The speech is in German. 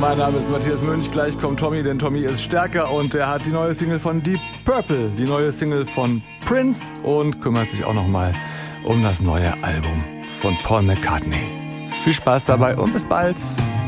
Mein Name ist Matthias Münch, gleich kommt Tommy, denn Tommy ist stärker und er hat die neue Single von Deep Purple, die neue Single von Prince und kümmert sich auch nochmal um das neue Album von Paul McCartney. Viel Spaß dabei und bis bald!